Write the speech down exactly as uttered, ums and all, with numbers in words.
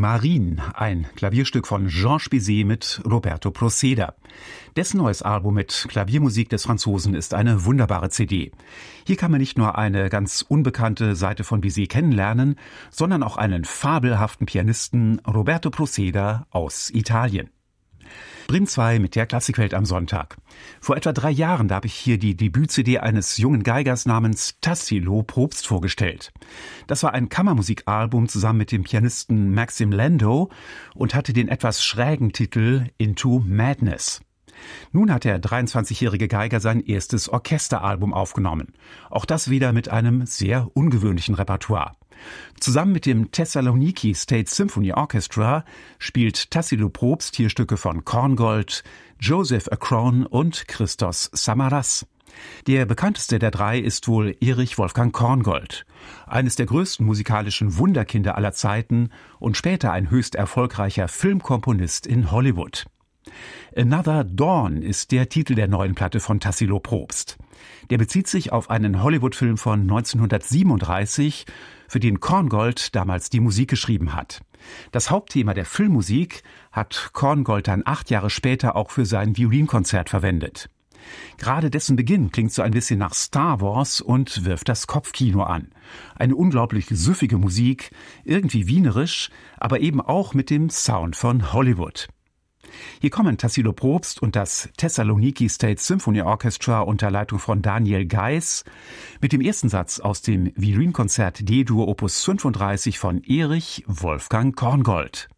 Marine, ein Klavierstück von Georges Bizet mit Roberto Proceda. Dessen neues Album mit Klaviermusik des Franzosen ist eine wunderbare C D. Hier kann man nicht nur eine ganz unbekannte Seite von Bizet kennenlernen, sondern auch einen fabelhaften Pianisten, Roberto Proceda aus Italien. Bremen zwei mit der Klassikwelt am Sonntag. Vor etwa drei Jahren, da habe ich hier die Debüt-C D eines jungen Geigers namens Tassilo Probst vorgestellt. Das war ein Kammermusikalbum zusammen mit dem Pianisten Maxim Lando und hatte den etwas schrägen Titel Into Madness. Nun hat der dreiundzwanzigjährige Geiger sein erstes Orchesteralbum aufgenommen. Auch das wieder mit einem sehr ungewöhnlichen Repertoire. Zusammen mit dem Thessaloniki State Symphony Orchestra spielt Tassilo Probst hier Stücke von Korngold, Joseph Acron und Christos Samaras. Der bekannteste der drei ist wohl Erich Wolfgang Korngold, eines der größten musikalischen Wunderkinder aller Zeiten und später ein höchst erfolgreicher Filmkomponist in Hollywood. Another Dawn ist der Titel der neuen Platte von Tassilo Probst. Der bezieht sich auf einen Hollywood-Film von neunzehnhundertsiebenunddreißig, für den Korngold damals die Musik geschrieben hat. Das Hauptthema der Filmmusik hat Korngold dann acht Jahre später auch für sein Violinkonzert verwendet. Gerade dessen Beginn klingt so ein bisschen nach Star Wars und wirft das Kopfkino an. Eine unglaublich süffige Musik, irgendwie wienerisch, aber eben auch mit dem Sound von Hollywood. Hier kommen Tassilo Probst und das Thessaloniki State Symphony Orchestra unter Leitung von Daniel Geiss mit dem ersten Satz aus dem Violinkonzert D-Dur Opus fünfunddreißig von Erich Wolfgang Korngold.